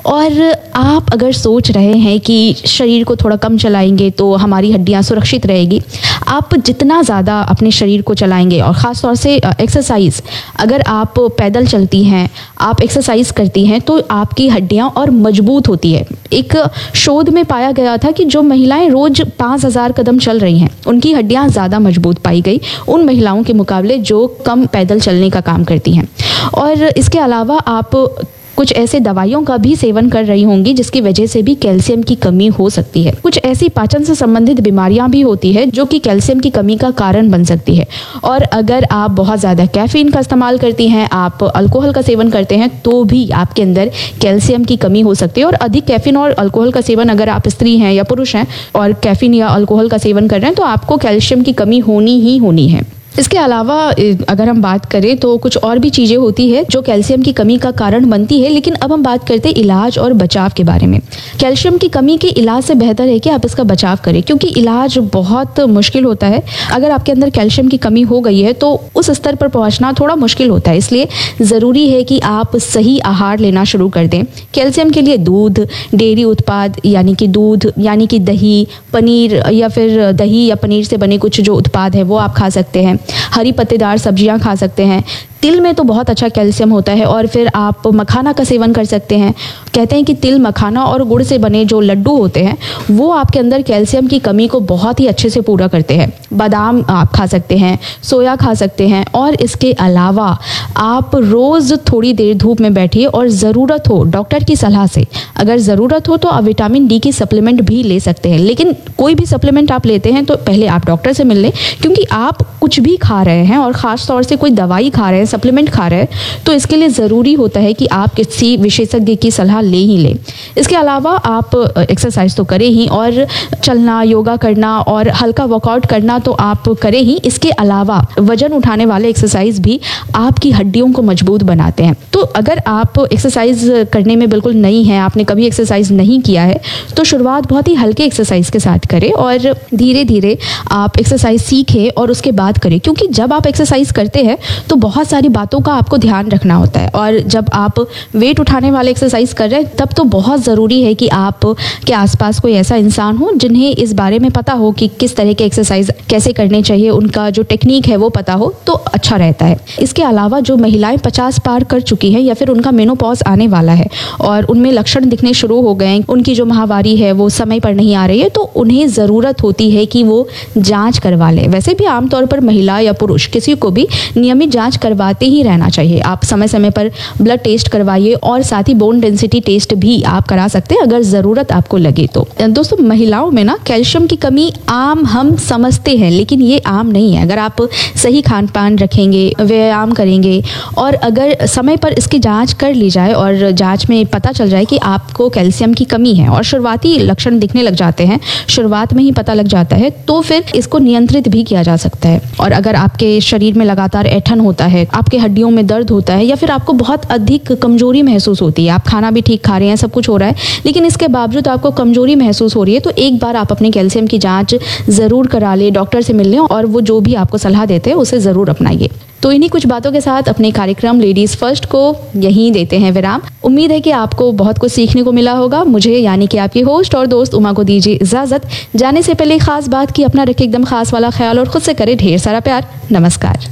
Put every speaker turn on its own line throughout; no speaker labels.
और आप अगर सोच रहे हैं कि शरीर को थोड़ा कम चलाएंगे तो हमारी हड्डियां सुरक्षित रहेगी, आप जितना ज़्यादा अपने शरीर को चलाएंगे और ख़ास तौर से एक्सरसाइज, अगर आप पैदल चलती हैं, आप एक्सरसाइज करती हैं तो आपकी हड्डियां और मजबूत होती है। एक शोध में पाया गया था कि जो महिलाएं रोज 5000 कदम चल रही हैं उनकी हड्डियां ज़्यादा मजबूत पाई गई उन महिलाओं के मुकाबले जो कम पैदल चलने का काम करती हैं। और इसके अलावा आप कुछ ऐसे दवाइयों का भी सेवन कर रही होंगी जिसकी वजह से भी कैल्शियम की कमी हो सकती है। कुछ ऐसी पाचन से संबंधित बीमारियां भी होती है जो कि कैल्शियम की कमी का कारण बन सकती है। और अगर आप बहुत ज़्यादा कैफीन का इस्तेमाल करती हैं, आप अल्कोहल का सेवन करते हैं तो भी आपके अंदर कैल्शियम की कमी हो सकती है। और अधिक कैफीन और अल्कोहल का सेवन, अगर आप स्त्री हैं या पुरुष हैं और कैफीन या अल्कोहल का सेवन कर रहे हैं तो आपको कैल्शियम की कमी होनी ही होनी है। इसके अलावा अगर हम बात करें तो कुछ और भी चीज़ें होती है जो कैल्शियम की कमी का कारण बनती है। लेकिन अब हम बात करते हैं इलाज और बचाव के बारे में। कैल्शियम की कमी के इलाज से बेहतर है कि आप इसका बचाव करें, क्योंकि इलाज बहुत मुश्किल होता है। अगर आपके अंदर कैल्शियम की कमी हो गई है तो उस स्तर पर पहुंचना थोड़ा मुश्किल होता है, इसलिए ज़रूरी है कि आप सही आहार लेना शुरू कर दें। कैल्शियम के लिए दूध, डेयरी उत्पाद यानी कि दूध यानी कि दही, पनीर या फिर दही या पनीर से बने कुछ जो उत्पाद है वो आप खा सकते हैं। हरी पत्तेदार सब्जियां खा सकते हैं। तिल में तो बहुत अच्छा कैल्शियम होता है। और फिर आप मखाना का सेवन कर सकते हैं। कहते हैं कि तिल, मखाना और गुड़ से बने जो लड्डू होते हैं वो आपके अंदर कैल्शियम की कमी को बहुत ही अच्छे से पूरा करते हैं। बादाम आप खा सकते हैं, सोया खा सकते हैं। और इसके अलावा आप रोज़ थोड़ी देर धूप में बैठिए और ज़रूरत हो डॉक्टर की सलाह से, अगर ज़रूरत हो तो आप विटामिन डी की सप्लीमेंट भी ले सकते हैं। लेकिन कोई भी सप्लीमेंट आप लेते हैं तो पहले आप डॉक्टर से मिल लें, क्योंकि आप कुछ भी खा रहे हैं और ख़ास तौर से कोई दवाई खा रहे हैं, सप्लीमेंट खा रहे हैं तो इसके लिए ज़रूरी होता है कि आप किसी विशेषज्ञ की सलाह ले ही लें। इसके अलावा आप एक्सरसाइज तो करें ही, और चलना, योगा करना और हल्का वर्कआउट करना तो आप करें ही। इसके अलावा वजन उठाने वाले एक्सरसाइज भी आपकी हड्डियों को मजबूत बनाते हैं। तो अगर आप एक्सरसाइज करने में बिल्कुल नई हैं, आपने कभी एक्सरसाइज नहीं किया है, तो शुरुआत बहुत ही हल्के एक्सरसाइज के साथ करें और धीरे धीरे आप एक्सरसाइज सीखें और उसके बाद करें। क्योंकि जब आप एक्सरसाइज करते हैं तो बहुत सारी बातों का आपको ध्यान रखना होता है। और जब आप वेट उठाने वाले एक्सरसाइज कर रहे हैं तब तो बहुत ज़रूरी है कि आप के आसपास कोई ऐसा इंसान हो जिन्हें इस बारे में पता हो कि किस तरह के एक्सरसाइज कैसे करने चाहिए, उनका जो टेक्निक है वो पता हो तो अच्छा रहता है। इसके अलावा जो महिलाएं 50 पार कर चुकी हैं या फिर उनका मेनोपॉज आने वाला है और उनमें लक्षण दिखने शुरू हो गए हैं, उनकी जो माहवारी है वो समय पर नहीं आ रही है, तो उन्हें ज़रूरत होती है कि वो जाँच करवा लें। वैसे भी आमतौर पर महिला या पुरुष किसी को भी नियमित जाँच करवाते ही रहना चाहिए। आप समय समय पर ब्लड टेस्ट करवाइए और साथ ही बोन डेंसिटी टेस्ट भी आप करा सकते हैं अगर ज़रूरत आपको लगे तो। दोस्तों, महिलाओं में ना कैल्शियम की कमी आम हम समझते हैं, लेकिन ये आम नहीं है। अगर आप सही खान पान रखेंगे, व्यायाम करेंगे और अगर समय पर इसकी जांच कर ली जाए और जांच में पता चल जाए कि आपको कैल्शियम की कमी है और शुरुआती लक्षण दिखने लग जाते हैं, शुरुआत में ही पता लग जाता है, तो फिर इसको नियंत्रित भी किया जा सकता है। और अगर आपके शरीर में लगातार ऐंठन होता है, आपके हड्डियों में दर्द होता है या फिर आपको बहुत अधिक कमजोरी महसूस होती है, आप खाना भी ठीक खा रहे हैं, सब कुछ हो रहा है, लेकिन इसके बावजूद आपको कमजोरी महसूस हो रही है, तो एक बार आप अपने कैल्शियम की जांच जरूर करा लें, डॉक्टर से मिल लें और वो जो भी आपको सलाह देते हैं उसे जरूर अपनाइए। तो इन्हीं कुछ बातों के साथ अपने कार्यक्रम लेडीज फर्स्ट को यहीं देते हैं विराम। उम्मीद है कि आपको बहुत कुछ सीखने को मिला होगा। मुझे यानी कि आपकी होस्ट और दोस्त उमा को दीजिए इजाजत। जाने से पहले खास बात की अपना रखें एकदम खास वाला ख्याल और खुद से करें ढेर सारा प्यार। नमस्कार।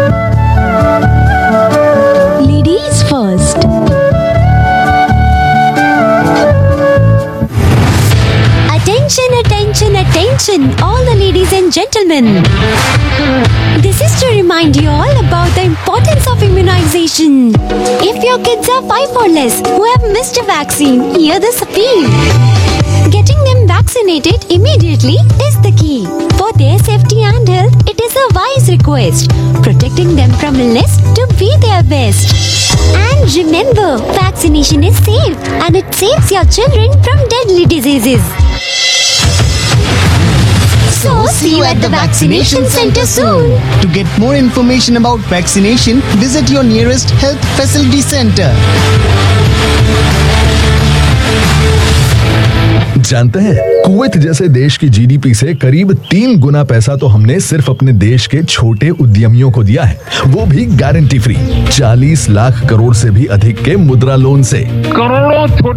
Ladies first. Attention, attention, attention, all the ladies and gentlemen. This is to remind you all about the importance of immunization. If your kids are 5 or less who have missed a vaccine, hear this appeal. Getting them vaccinated immediately is the key. For their safety and health, it is a wise request. Protecting them from illness to be their best. And remember, vaccination is safe and it saves your children from deadly diseases. So, see you at the vaccination center soon.
To get more information about vaccination, visit your nearest health facility center.
जानते हैं, Kuwait जैसे देश की GDP से करीब 3 गुना पैसा तो हमने सिर्फ अपने देश के छोटे उद्यमियों को दिया है, वो भी गारंटी फ्री। 40 लाख करोड़ से भी अधिक के मुद्रा लोन से।
करोड़ों